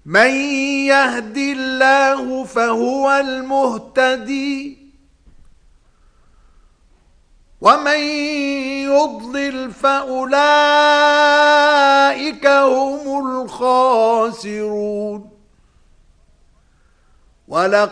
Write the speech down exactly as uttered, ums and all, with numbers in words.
من يهد الله فهو المهتدي ومن يضلل فأولئك هم الخاسرون. ولقد